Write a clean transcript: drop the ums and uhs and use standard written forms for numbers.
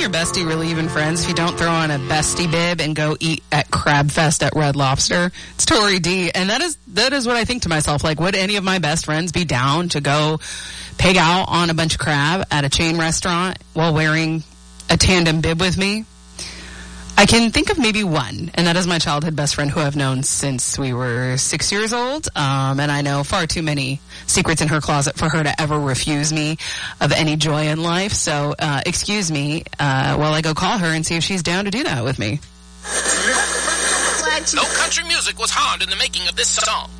your bestie really even friends if you don't throw on a bestie bib and go eat at Crab Fest at Red Lobster? It's Tori D. And that is what I think to myself. Like, would any of my best friends be down to go pig out on a bunch of crab at a chain restaurant while wearing a tandem bib with me? I can think of maybe one, and that is my childhood best friend who I've known since we were 6 years old. And I know far too many secrets in her closet for her to ever refuse me of any joy in life. So, excuse me while I go call her and see if she's down to do that with me. No country music was harmed in the making of this song.